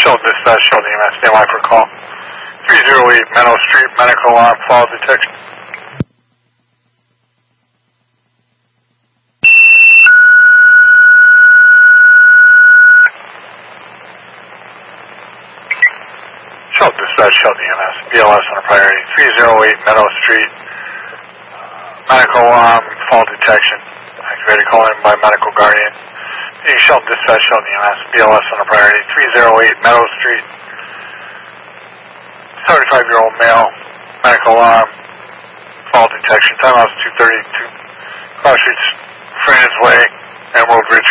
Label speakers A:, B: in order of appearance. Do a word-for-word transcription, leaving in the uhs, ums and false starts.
A: Shelton Dispatch, Shelton E M S, stand by for a call. three oh eight Meadow Street, medical alarm, fall detection. Shelton Dispatch, Shelton E M S, B L S on a priority. three oh eight Meadow Street, medical alarm, fall detection. Activated call in by medical guardian. Shelton Dispatch, Shelton E M S, B L S on a priority. three oh eight Meadow Street, seventy-five-year-old male, medical alarm, fall detection. Time out is two thirty-two. Cross Streets, Francis Way, Emerald Ridge